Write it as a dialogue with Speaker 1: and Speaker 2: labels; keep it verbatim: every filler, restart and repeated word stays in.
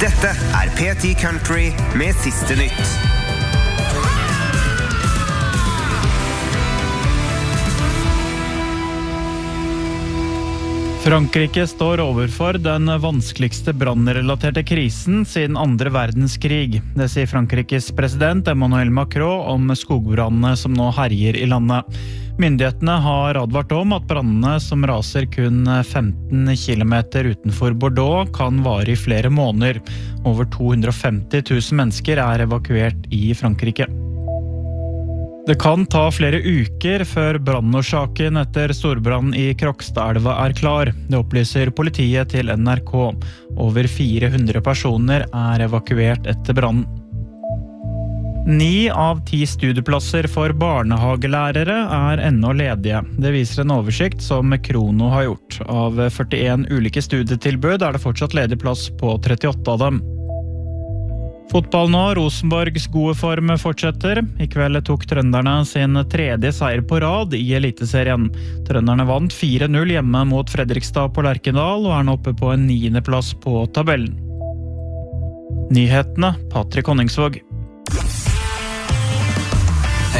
Speaker 1: Dette er P ti Country med siste nytt.
Speaker 2: Frankrike står overfor den vanskeligste brandrelaterte krisen siden andre verdenskrig. Det sier Frankrikes president Emmanuel Macron om skogbrandene som nå herjer i landet. Myndighetene har advart om at brandene som raser kun femten kilometer utenfor Bordeaux kan vare i flere måneder. Over to hundre og femti tusen mennesker er evakuert i Frankrike. Det kan ta flere uker før brannårsaken etter storbrann i Krokstadelva er klar. Det opplyser politiet til N R K. Over fire hundre personer er evakuert etter brannen. Ni av ti studieplasser for barnehagelærere er ennå ledige. Det viser en oversikt som Krono har gjort. Av førtien ulike studietilbud er det fortsatt ledig plass på trettiåtte av dem. Fotball nå, Rosenborgs gode form fortsetter. I kveld tok trønderne sin tredje seier på rad i Eliteserien. Trønderne vant fire null hjemme mot Fredrikstad på Lerkendal og er nå oppe på en niende plass på tabellen. Nyhetene, Patrick Honningsvåg.